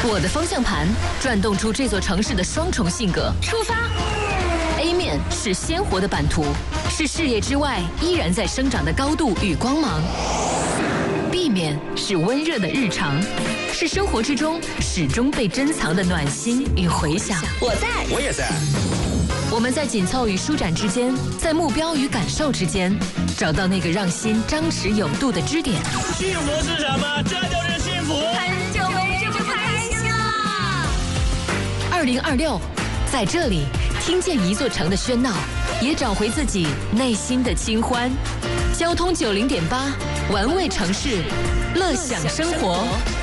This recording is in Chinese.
我的方向盘转动出这座城市的双重性格。出发 ！A 面是鲜活的版图，是事业之外依然在生长的高度与光芒。B 面是温热的日常，是生活之中始终被珍藏的暖心与回响。 我在， 我也在。 我们在紧凑与舒展之间，在目标与感受之间，找到那个让心张弛有度的支点。 幸福是什么？这就是幸福。 很久没这么开心了。 2026，在这里听见一座城的喧闹，也找回自己内心的清欢。交通90.8，玩味城市，乐享生活。